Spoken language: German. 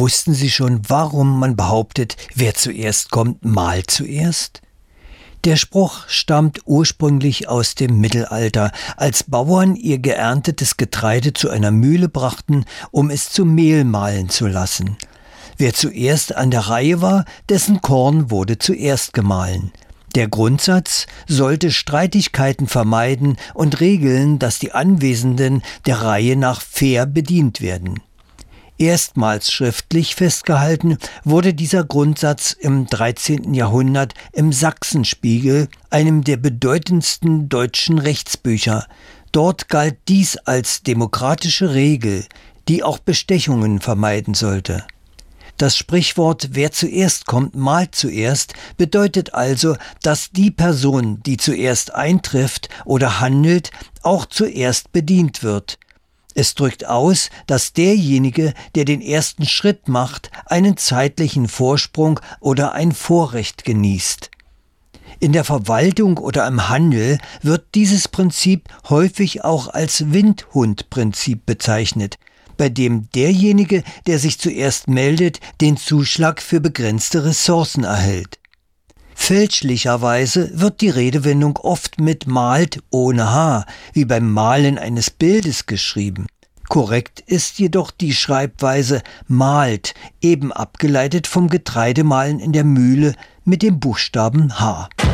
Wussten Sie schon, warum man behauptet, wer zuerst kommt, mahlt zuerst? Der Spruch stammt ursprünglich aus dem Mittelalter, als Bauern ihr geerntetes Getreide zu einer Mühle brachten, um es zu Mehl mahlen zu lassen. Wer zuerst an der Reihe war, dessen Korn wurde zuerst gemahlen. Der Grundsatz sollte Streitigkeiten vermeiden und regeln, dass die Anwesenden der Reihe nach fair bedient werden. Erstmals schriftlich festgehalten wurde dieser Grundsatz im 13. Jahrhundert im Sachsenspiegel, einem der bedeutendsten deutschen Rechtsbücher. Dort galt dies als demokratische Regel, die auch Bestechungen vermeiden sollte. Das Sprichwort „Wer zuerst kommt, mahlt zuerst" bedeutet also, dass die Person, die zuerst eintrifft oder handelt, auch zuerst bedient wird. Es drückt aus, dass derjenige, der den ersten Schritt macht, einen zeitlichen Vorsprung oder ein Vorrecht genießt. In der Verwaltung oder im Handel wird dieses Prinzip häufig auch als Windhundprinzip bezeichnet, bei dem derjenige, der sich zuerst meldet, den Zuschlag für begrenzte Ressourcen erhält. Fälschlicherweise wird die Redewendung oft mit malt ohne H, wie beim Malen eines Bildes geschrieben. Korrekt ist jedoch die Schreibweise malt, eben abgeleitet vom Getreidemahlen in der Mühle mit dem Buchstaben H.